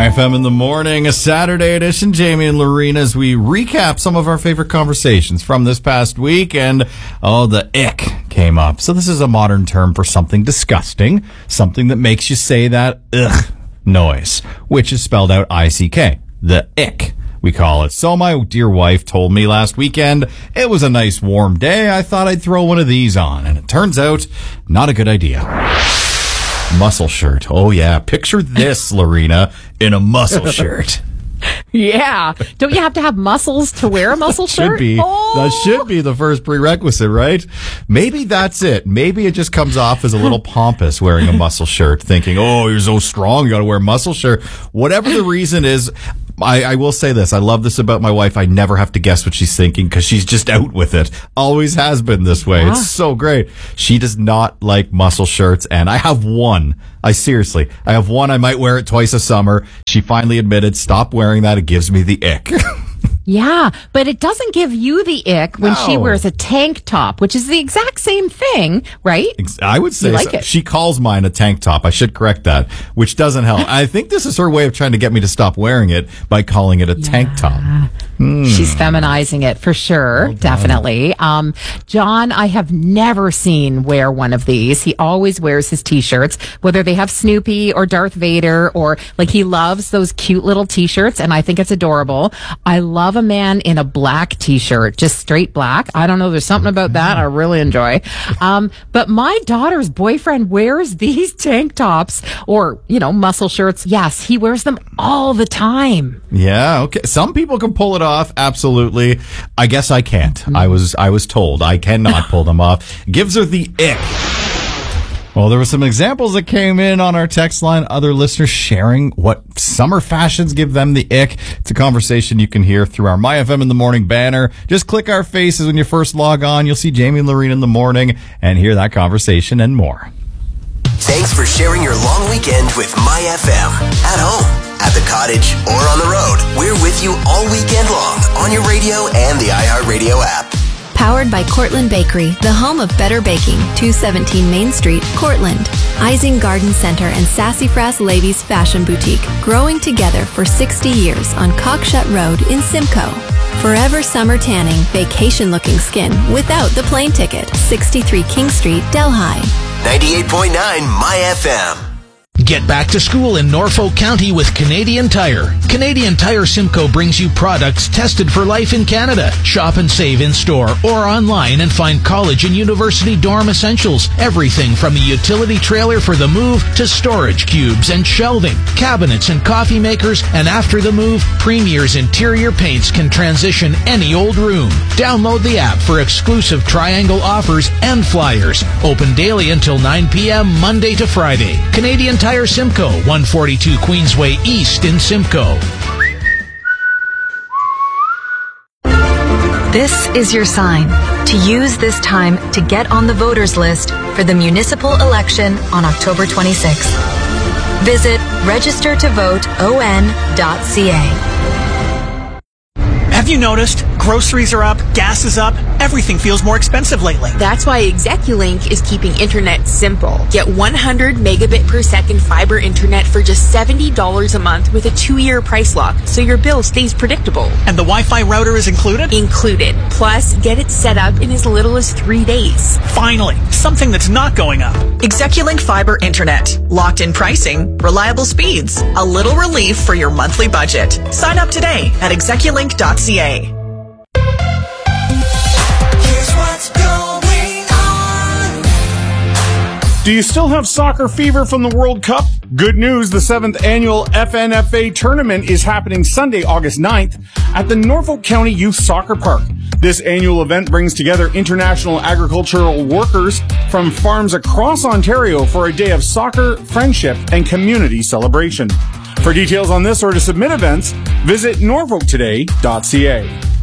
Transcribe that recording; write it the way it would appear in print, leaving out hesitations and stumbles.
My FM in the morning, a Saturday edition. Jamie and Lorena as we recap some of our favorite conversations from this past week. And, the ick came up. So this is a modern term for something disgusting, something that makes you say that ugh noise, which is spelled out I-C-K, the ick, we call it. So my dear wife told me last weekend it was a nice warm day. I thought I'd throw one of these on, and it turns out not a good idea. Muscle shirt. Oh, yeah. Picture this, Lorena, in a muscle shirt. Yeah. Don't you have to have muscles to wear a muscle shirt? Should be. Oh. That should be the first prerequisite, right? Maybe that's it. Maybe it just comes off as a little pompous wearing a muscle shirt, thinking, oh, you're so strong, you got to wear a muscle shirt. Whatever the reason is, I will say this. I love this about my wife. I never have to guess what she's thinking because she's just out with it. Always has been this way. Yeah. It's so great. She does not like muscle shirts, and I have one. I have one. I might wear it twice a summer. She finally admitted, stop wearing that. It gives me the ick. Yeah, but it doesn't give you the ick when she wears a tank top, which is the exact same thing, right? I would say so. She calls mine a tank top. I should correct that, which doesn't help. I think this is her way of trying to get me to stop wearing it by calling it a tank top. She's feminizing it for sure. Definitely. John, I have never seen wear one of these. He always wears his t-shirts, whether they have Snoopy or Darth Vader, or like he loves those cute little t-shirts, and I think it's adorable. I love a man in a black t-shirt, just straight black. I don't know. There's something about that I really enjoy. But my daughter's boyfriend wears these tank tops or, muscle shirts. Yes, he wears them all the time. Yeah. Okay. Some people can pull it off. Absolutely. I guess I can't. I was told I cannot pull them off. Gives her the ick. Well, there were some examples that came in on our text line. Other listeners sharing what summer fashions give them the ick. It's a conversation you can hear through our My FM in the Morning banner. Just click our faces when you first log on. You'll see Jamie and Lorena in the morning and hear that conversation and more. Thanks for sharing your long weekend with My FM. At home, at the cottage, or on the road. We're with you all weekend long on your radio and the iHeartRadio app. Powered by Cortland Bakery, the home of better baking, 217 Main Street, Cortland. Ising Garden Center and Sassafras Ladies Fashion Boutique, growing together for 60 years on Cockshut Road in Simcoe. Forever summer tanning, vacation-looking skin without the plane ticket, 63 King Street, Delhi. 98.9 My FM. Get back to school in Norfolk County with Canadian Tire. Canadian Tire Simcoe brings you products tested for life in Canada. Shop and save in store or online and find college and university dorm essentials. Everything from the utility trailer for the move to storage cubes and shelving, cabinets and coffee makers, and after the move, Premier's interior paints can transition any old room. Download the app for exclusive triangle offers and flyers. Open daily until 9 p.m. Monday to Friday. Canadian Tire Simcoe, 142 Queensway East in Simcoe. This is your sign to use this time to get on the voters list for the municipal election on October 26th. Visit registertovoteon.ca. Have you noticed? Groceries are up, gas is up, everything feels more expensive lately. That's why Execulink is keeping internet simple. Get 100 megabit per second fiber internet for just $70 a month with a 2-year price lock, so your bill stays predictable. And the Wi-Fi router is included? Included. Plus, get it set up in as little as 3 days. Finally, something that's not going up. Execulink Fiber Internet. Locked in pricing, reliable speeds, a little relief for your monthly budget. Sign up today at execulink.ca. Do you still have soccer fever from the World Cup? Good news, the 7th annual FNFA tournament is happening Sunday, August 9th at the Norfolk County Youth Soccer Park. This annual event brings together international agricultural workers from farms across Ontario for a day of soccer, friendship, and community celebration. For details on this or to submit events, visit norfolktoday.ca.